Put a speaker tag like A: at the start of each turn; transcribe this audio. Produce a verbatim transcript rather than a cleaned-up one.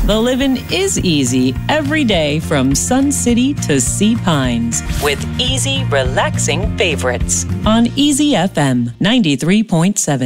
A: The living is easy every day from Sun City to Sea Pines with easy, relaxing favorites on Easy F M ninety-three point seven.